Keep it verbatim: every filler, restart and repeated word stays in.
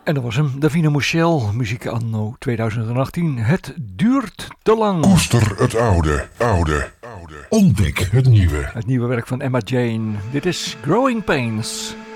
En dat was hem, Davina Michel, muziek anno tweeduizend achttien. Het duurt te lang. Koester het oude, oude, oude. Ontdek het nieuwe. Het nieuwe werk van Emma Jane. Dit is Growing Pains.